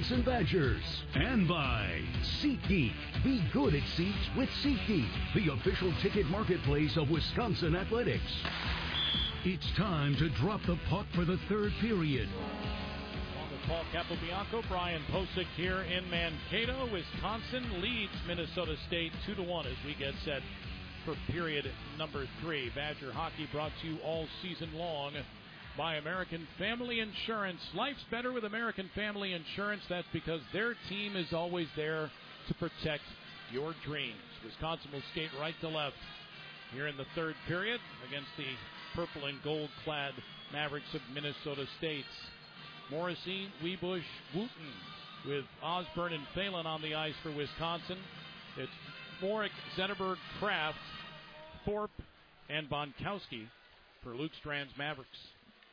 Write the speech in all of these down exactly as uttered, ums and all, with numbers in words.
Wisconsin Badgers. And by SeatGeek. Be good at seats with SeatGeek, the official ticket marketplace of Wisconsin athletics. It's time to drop the puck for the third period. On the call, Capobianco, Brian Posick here in Mankato. Wisconsin leads Minnesota State two to one as we get set for period number three. Badger hockey brought to you all season long by American Family Insurance. Life's better with American Family Insurance. That's because their team is always there to protect your dreams. Wisconsin will skate right to left here in the third period against the purple and gold-clad Mavericks of Minnesota State. Morrissey, Wiebusch, Wooten with Osborne and Phelan on the ice for Wisconsin. It's Morik, Zetterberg, Kraft, Thorpe, and Bonkowski for Luke Strand's Mavericks.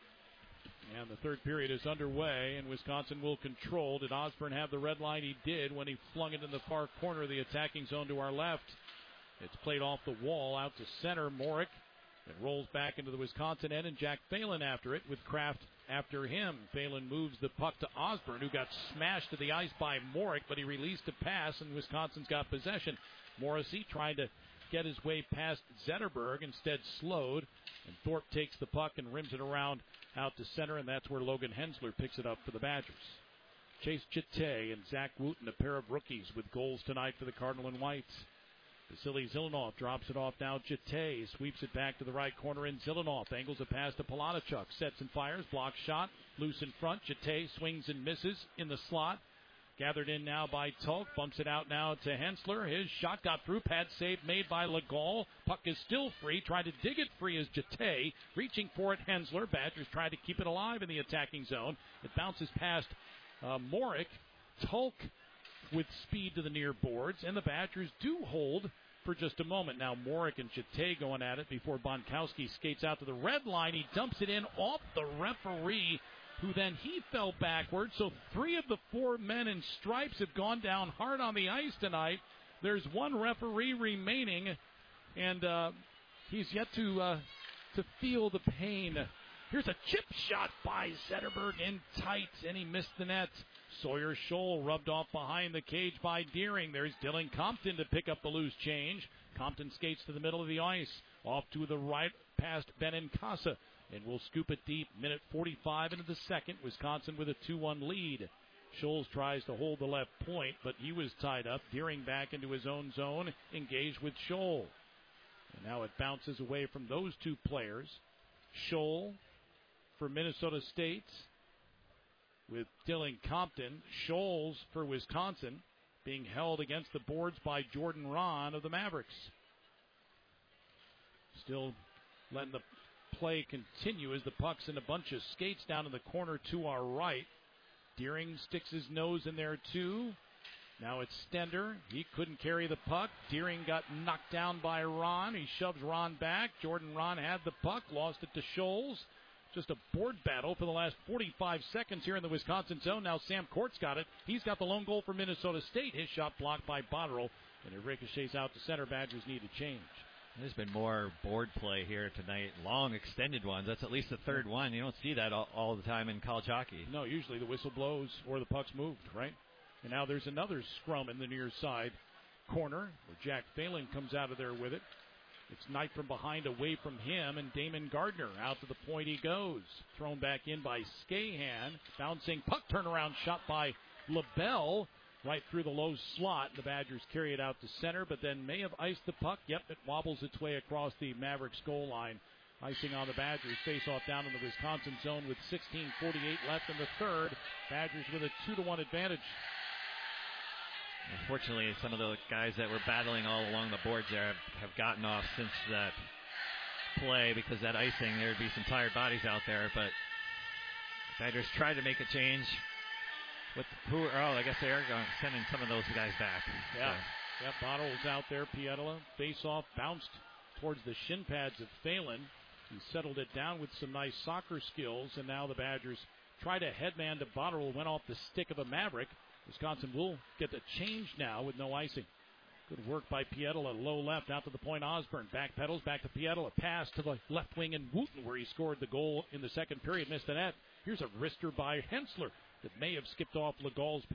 And the third period is underway, and Wisconsin will control. Did Osborne have the red line? He did when he flung it in the far corner of the attacking zone to our left. It's played off the wall out to center. Morik. It rolls back into the Wisconsin end, and Jack Phelan after it with Kraft after him. Phelan moves the puck to Osborne, who got smashed to the ice by Morik, but he released a pass, and Wisconsin's got possession. Morrissey trying to get his way past Zetterberg, instead slowed, and Thorpe takes the puck and rims it around out to center, and that's where Logan Hensler picks it up for the Badgers. Chase Chite and Zach Wooten, a pair of rookies with goals tonight for the Cardinal and Whites. Vasily Zilanov drops it off now. Chite sweeps it back to the right corner, and Zilanov angles a pass to Polanichuk. Sets and fires, block shot, loose in front. Chite swings and misses in the slot. Gathered in now by Tulk. Bumps it out now to Hensler. His shot got through. Pad save made by Legault. Puck is still free. Tried to dig it free as Chite. Reaching for it, Hensler. Badgers try to keep it alive in the attacking zone. It bounces past uh, Morik. Tulk with speed to the near boards, and the Badgers do hold for just a moment. Now Morik and Chite going at it before Bonkowski skates out to the red line. He dumps it in off the referee, who then he fell backwards. So three of the four men in stripes have gone down hard on the ice tonight. There's one referee remaining, and uh, he's yet to uh, to feel the pain. Here's a chip shot by Zetterberg in tight, and he missed the net. Sawyer Scholl rubbed off behind the cage by Deering. There's Dylan Compton to pick up the loose change. Compton skates to the middle of the ice. Off to the right past Benincasa, and will scoop it deep. Minute forty-five into the second. Wisconsin with a two one lead. Scholes tries to hold the left point, but he was tied up. Deering back into his own zone, engaged with Scholl. And now it bounces away from those two players. Scholl for Minnesota State with Dylan Compton. Scholes for Wisconsin, being held against the boards by Jordan Ron of the Mavericks. Still letting the play continue as the puck's in a bunch of skates down in the corner to our right. Deering sticks his nose in there too. Now it's Stender. He couldn't carry the puck. Deering got knocked down by Ron. He shoves Ron back. Jordan Ron had the puck, lost it to Scholes. Just a board battle for the last forty-five seconds here in the Wisconsin zone. Now Sam Court's got it. He's got the lone goal for Minnesota State. His shot blocked by Botterill, and it ricochets out to center. Badgers need a change. There's been more board play here tonight, long extended ones. That's at least the third one. You don't see that all, all the time in college hockey. No, usually the whistle blows or the puck's moved, right? And now there's another scrum in the near side corner where Jack Phelan comes out of there with it. It's Knight from behind, away from him, and Damon Gardner out to the point he goes. Thrown back in by Skahan. Bouncing puck turnaround shot by LaBelle. Right through the low slot. The Badgers carry it out to center, but then may have iced the puck. Yep, it wobbles its way across the Mavericks goal line. Icing on the Badgers. Face off down in the Wisconsin zone with sixteen forty-eight left in the third. Badgers with a two to one advantage. Unfortunately, some of the guys that were battling all along the boards there have, have gotten off since that play because that icing, there would be some tired bodies out there, but the Badgers tried to make a change. With who? Oh, I guess they are going sending some of those guys back. Yeah, so. yeah. Botterill's out there. Pietila face off, bounced towards the shin pads of Phelan. He settled it down with some nice soccer skills, and now the Badgers try to headman to Botterill. Went off the stick of a Maverick. Wisconsin will get the change now with no icing. Good work by Pietila. Low left out to the point. Osborne back pedals back to Pietila. Pass to the left wing and Wooten, where he scored the goal in the second period. Missed the net. Here's a wrister by Hensler that may have skipped off Legault's